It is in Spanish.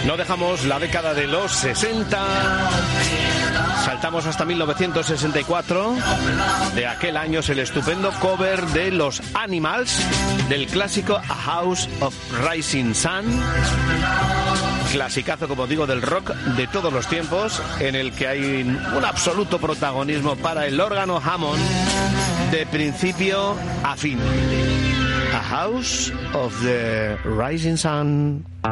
No dejamos la década de los 60. Saltamos hasta 1964. De aquel año es el estupendo cover de los Animals del clásico A House of Rising Sun. Clasicazo, como digo, del rock de todos los tiempos, en el que hay un absoluto protagonismo para el órgano Hammond de principio a fin. A House of the Rising Sun.